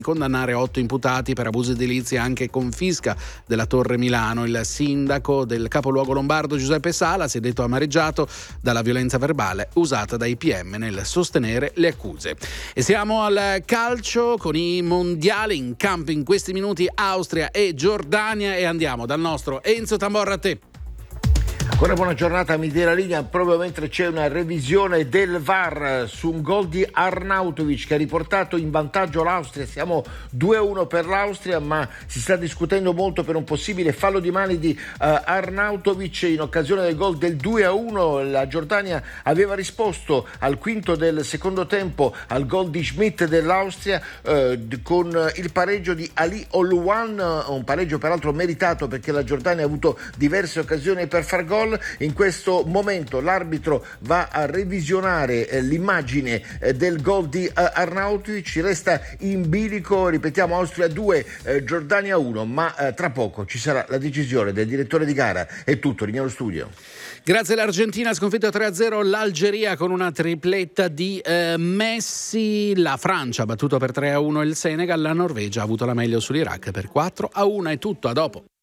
condannare 8 imputati per abuso edilizio e anche confisca della Torre Milano. Il sindaco del capoluogo lombardo Giuseppe Sala si è detto amareggiato dalla violenza verbale usata dai PM nel sostenere le accuse. E siamo al calcio con i mondiali in campo in questi minuti Austria e Giordania e andiamo dal nostro Enzo Tamborra. A te. Ancora buona giornata, mi dia la linea proprio mentre c'è una revisione del VAR su un gol di Arnautovic che ha riportato in vantaggio l'Austria. Siamo 2-1 per l'Austria, ma si sta discutendo molto per un possibile fallo di mani di Arnautovic in occasione del gol del 2-1. La Giordania aveva risposto al quinto del secondo tempo al gol di Schmidt dell'Austria con il pareggio di Ali Oluwan, un pareggio peraltro meritato perché la Giordania ha avuto diverse occasioni per far gol. In questo momento l'arbitro va a revisionare l'immagine del gol di Arnautovic, ci resta in bilico, ripetiamo, Austria 2, Giordania 1, ma tra poco ci sarà la decisione del direttore di gara. È tutto, rinviamo allo studio. Grazie. L'Argentina ha sconfitto 3-0 l'Algeria con una tripletta di Messi. La Francia ha battuto per 3-1 il Senegal. La Norvegia ha avuto la meglio sull'Iraq per 4-1. È tutto, a dopo.